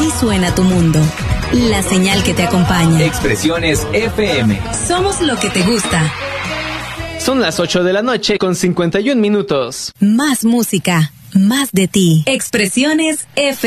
Así suena tu mundo. La señal que te acompaña. Expresiones FM. Somos lo que te gusta. Son las 8 de la noche con 51 minutos. Más música, más de ti. Expresiones FM.